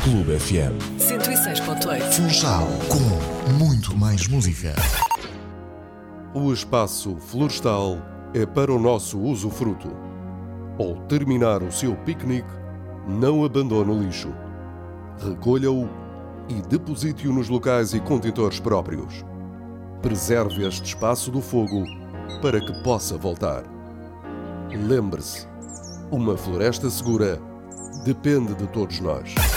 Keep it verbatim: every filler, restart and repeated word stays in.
Clube F M. cento e seis ponto oito. Funchal, com muito mais música. O espaço florestal é para o nosso usufruto. Ao terminar o seu piquenique, não abandone o lixo. Recolha-o e deposite-o nos locais e contentores próprios. Preserve este espaço do fogo para que possa voltar. Lembre-se, uma floresta segura depende de todos nós.